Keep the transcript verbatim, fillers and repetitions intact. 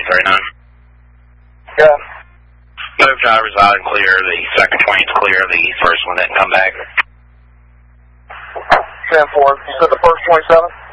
thirty-nine. Yeah. Both drivers out and clear. The second twenty is clear. The first one didn't come back. ten four. You said the first twenty-seven?